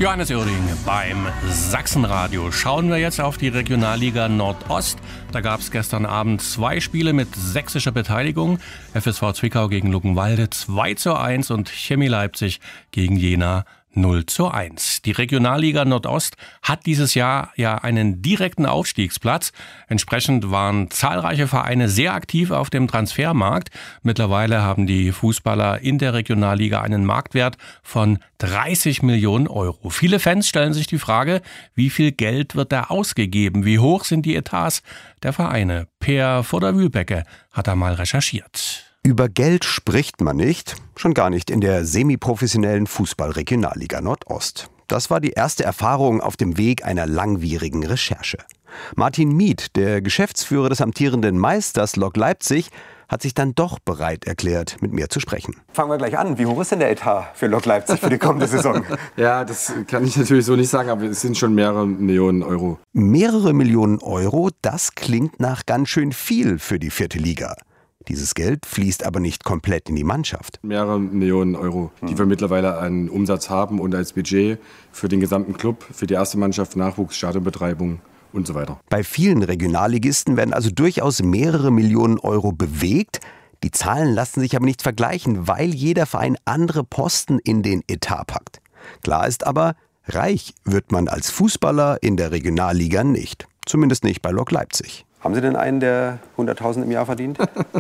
Johannes Oerding beim Sachsenradio. Schauen wir jetzt auf die Regionalliga Nordost. Da gab es gestern Abend 2 Spiele mit sächsischer Beteiligung. FSV Zwickau gegen Luckenwalde 2:1 und Chemie Leipzig gegen Jena 0:1. Die Regionalliga Nordost hat dieses Jahr ja einen direkten Aufstiegsplatz. Entsprechend waren zahlreiche Vereine sehr aktiv auf dem Transfermarkt. Mittlerweile haben die Fußballer in der Regionalliga einen Marktwert von 30 Millionen Euro. Viele Fans stellen sich die Frage, wie viel Geld wird da ausgegeben? Wie hoch sind die Etats der Vereine? Per Vorder-Wühlbecke hat er mal recherchiert. Über Geld spricht man nicht, schon gar nicht in der semiprofessionellen Fußball-Regionalliga Nordost. Das war die erste Erfahrung auf dem Weg einer langwierigen Recherche. Martin Mieth, der Geschäftsführer des amtierenden Meisters Lok Leipzig, hat sich dann doch bereit erklärt, mit mir zu sprechen. Fangen wir gleich an. Wie hoch ist denn der Etat für Lok Leipzig für die kommende Saison? Ja, das kann ich natürlich so nicht sagen, aber es sind schon mehrere Millionen Euro. Mehrere Millionen Euro, das klingt nach ganz schön viel für die 4. Liga. Dieses Geld fließt aber nicht komplett in die Mannschaft. Mehrere Millionen Euro, die wir mittlerweile an Umsatz haben und als Budget für den gesamten Club, für die erste Mannschaft, Nachwuchs, Stadionbetreibung und so weiter. Bei vielen Regionalligisten werden also durchaus mehrere Millionen Euro bewegt. Die Zahlen lassen sich aber nicht vergleichen, weil jeder Verein andere Posten in den Etat packt. Klar ist aber, reich wird man als Fußballer in der Regionalliga nicht. Zumindest nicht bei Lok Leipzig. Haben Sie denn einen, der 100.000 im Jahr verdient?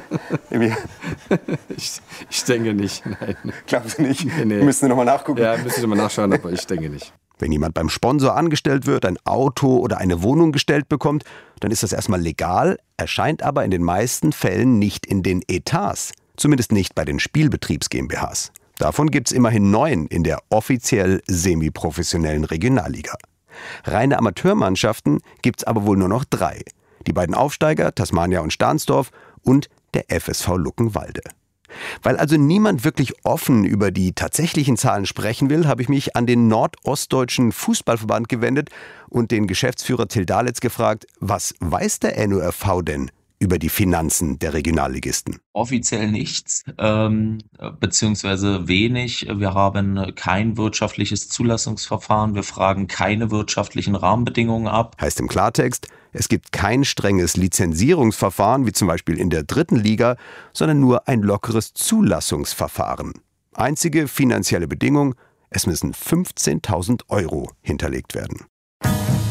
Ich denke nicht, nein. Glauben Sie nicht? Nee. Müssen Sie nochmal nachgucken? Ja, müssen Sie mal nachschauen, aber ich denke nicht. Wenn jemand beim Sponsor angestellt wird, ein Auto oder eine Wohnung gestellt bekommt, dann ist das erstmal legal, erscheint aber in den meisten Fällen nicht in den Etats. Zumindest nicht bei den Spielbetriebs GmbHs. Davon gibt's immerhin 9 in der offiziell semiprofessionellen Regionalliga. Reine Amateurmannschaften gibt's aber wohl nur noch 3. Die beiden Aufsteiger, Tasmania und Stahnsdorf, und der FSV Luckenwalde. Weil also niemand wirklich offen über die tatsächlichen Zahlen sprechen will, habe ich mich an den Nordostdeutschen Fußballverband gewendet und den Geschäftsführer Till Dalitz gefragt, was weiß der NOFV denn über die Finanzen der Regionalligisten? Offiziell nichts, beziehungsweise wenig. Wir haben kein wirtschaftliches Zulassungsverfahren. Wir fragen keine wirtschaftlichen Rahmenbedingungen ab. Heißt im Klartext, es gibt kein strenges Lizenzierungsverfahren, wie zum Beispiel in der 3. Liga, sondern nur ein lockeres Zulassungsverfahren. Einzige finanzielle Bedingung, es müssen 15.000 Euro hinterlegt werden.